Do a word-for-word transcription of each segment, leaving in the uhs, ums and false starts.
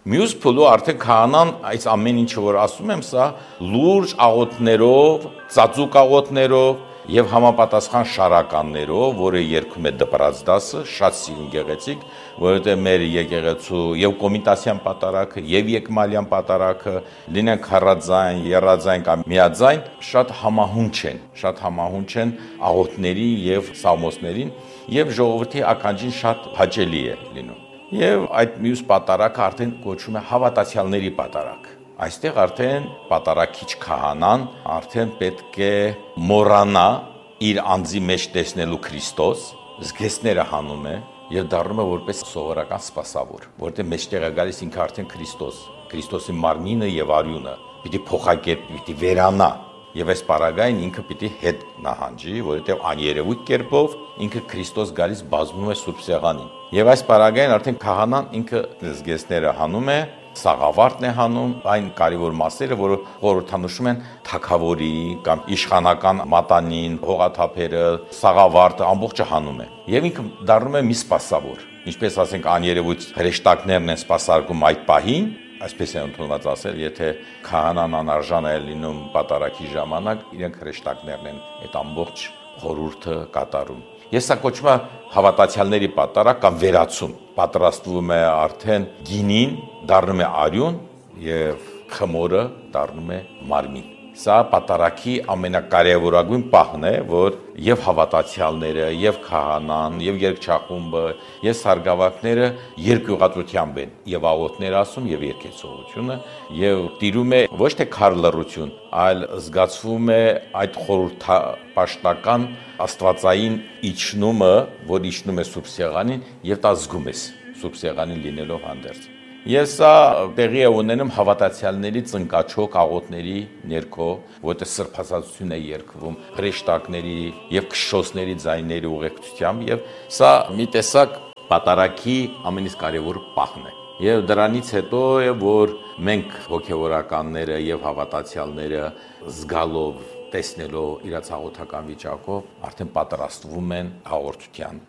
Մյուս փուլու արդեն քահանան այս ամեն ինչը որ ասում եմ, սա լուրջ աղոթներով, ծածուկ աղոթներով եւ համապատասխան շարականներով, որը երգում է դպրած դասը, շատ սիրուն գեղեցիկ, որովհետեւ մեր եկեղեցու եւ կոմիտասյան պատարագը եւ եկմալյան պատարագը լինեն քառաձայն, երաձայն կամ միաձայն, շատ համահունչ են, շատ համահունչ են աղոթների եւ սաղմոսներին եւ ժողովրդի ականջին շատ հաճելի է լինում։ Եվ այդ մյուս պատարագը արդեն կոչվում է հավատացյալների պատարագ։ Այստեղ արդեն պատարագիչ քահանան արդեն պետք է մոռանա իր անձի մեջ տեսնելու Քրիստոս, զգեստները հանում է եւ դառնում է որպես սովորական սպասավոր, որտեղ մեջտեղ է գալիս ինքը արդեն Քրիստոս, Քրիստոսի մարմինը եւ արյունը, պիտի փոխակերպ, պիտի վերանա։ Եվ այս պարագային ինքը պիտի հետ նահանջի, որովհետև աներևույթ կերպով ինքը Քրիստոս գալիս բազմում է Սուրբ Սեղանին։ Եվ այս պարագային արդեն քահանան ինքը զգեստները հանում է, սաղավարտն է հանում, այն կարևոր մասերը, որը խորհրդանշում են թագավորի կամ իշխանական մատանին, հողաթափերը, սաղավարտը ամբողջը հանում է։ Եվ ինքը դառնում է մի սպասավոր։ Ինչպես ասենք աներևույթ հրեշտակներն են սպասարկում այդ պահին, այսպես է ընդունված ասել, եթե քահանան անարժան է լինում պատարագի ժամանակ, իրենք հրեշտակներն են այդ ամբողջ խորհուրդը կատարում։ Ես սա կոչվում է հավատացյալների պատարագ կամ վերացում։ Պատրաստվում է արդեն գինին, դառնում է արյուն եւ խմորը դառնում է մարմին։ Սա պատարագի ամենակարևորագույն պահն է, որ եւ հավատացյալները, եւ քահանան, եւ երգչախումբը, եւ սարգսակները երկյուղածությամբ են եւ աղոթներ ասում եւ երգեցողությունը եւ տիրում է ոչ թե քար լռություն, այլ զգացվում է այդ խորհրդապաշտական աստվածային իջնումը, որ իջնում է Սուրբ Սեղանին եւ դա զգում ես Սուրբ Սեղանին լինելով հանդերձ։ Ես սա տեղի է ունենում հավատացյալների ծնկաչոք աղոթների ներքո, որտեղ սրբազատություն է երգվում, հրեշտակների եւ քշոսների ձայների ուղեկցությամբ եւ սա մի տեսակ պատարագի ամենից կարևոր պահն է։ Եվ դրանից հետո է, որ մենք հոգեվորականները եւ հավատացյալները զգալով, տեսնելով իրաց աղոթական վիճակով արդեն պատրաստվում են հաղորդության։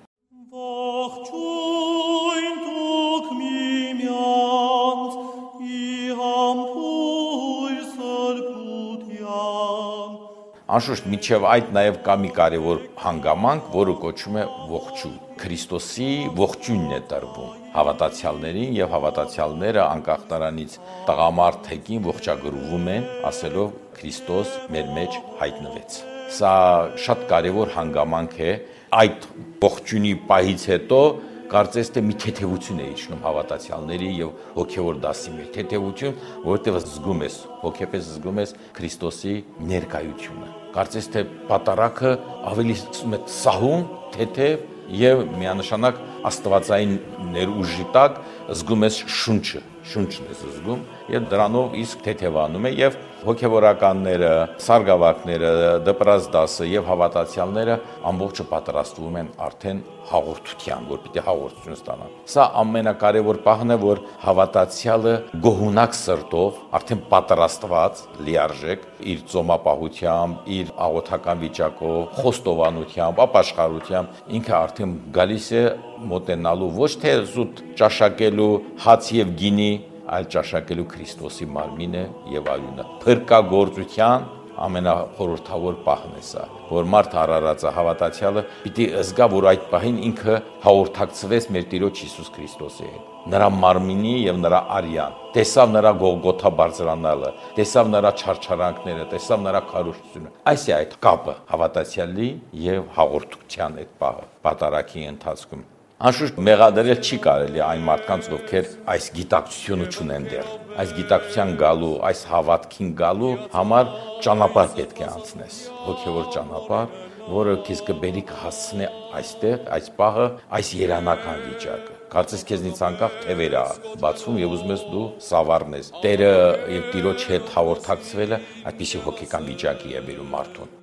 Անշուշտ միջև այդ նաև կա մի կարևոր հանգամանք, որը կոչվում է ողջույն։ Քրիստոսի ողջույնն է տրվում հավատացյալներին եւ հավատացյալները անկախ նրանից տղամարդ թեկին ողջագրվում են, ասելով Քրիստոս մեր մեջ հայտնվեց։ Սա շատ կարևոր հանգամանք է։ Այդ ողջույնի պահից հետո կարծես թե մի թեթևություն է իջնում հավատացյալների եւ հոգեվոր դասի մեջ, թեթևություն, որովհետեւ զգում ես, հոգեպես զգում ես Քրիստոսի ներկայությունը։ Կարծես թե պատարագը ավելի սահուն, թեթև եւ միանշանակ աստվածային ներուժի տակ զգում ես շունչը, շունչն ես զգում եւ դրանով իսկ թեթևանում է եւ հոգեվորականները, սարգսակները, դպրած դասը եւ հավատացյալները ամբողջը պատրաստվում են արդեն հաղորդության, որ պիտի հաղորդություն ստանան։ Սա ամենակարևոր պահն է, որ հավատացյալը գոհունակ սրտով, արդեն պատրաստված, լիարժեք իր ծոմապահությամբ, իր աղոթական վիճակով, խոստովանությամբ, ապաշխարությամբ ինքը արդեն գալիս է մոտենալու ոչ թե զուտ ճաշակելու հաց եւ գինի, այլ ճաշակելու Քրիստոսի մարմինը եւ արյունը։ Փրկագործության ամենախորհրդավոր պահն է սա, որ մարդ արարածը հավատացյալը պիտի զգա, որ այդ պահին ինքը հաղորդակցվեց մեր Տիրոջ Հիսուս Քրիստոսի հետ, նրա մարմինի եւ նրա արյան, տեսավ նրա Գողգոթա բարձրանալը, տեսավ նրա չարչարանքները, տեսավ նրա քարոզությունը։ Այս է այդ կապը հավատացյալի եւ հաղորդության այդ պահը պատարագի ընթացքում։ Անշուշտ մեղադրել չի կարելի այն մարդկանց, ովքեր այս գիտակցությունը չունեն դեռ։ Այս գիտակցության գալու, այս հավատքին գալու համար ճանապարհ պետք է անցնես, հոգևոր ճանապարհ, որը քեզ կբերի կհասցնի այստեղ, այս պահը, այս երանական վիճակը։ Կարծես քեզնից անկախ թևեր է բացվում եւ ուզում ես դու սավառնես։ Տերը եւ Տիրոջ հետ հաղորդակցվելը այդպիսի հոգեկան վիճակի է բերում մարդուն։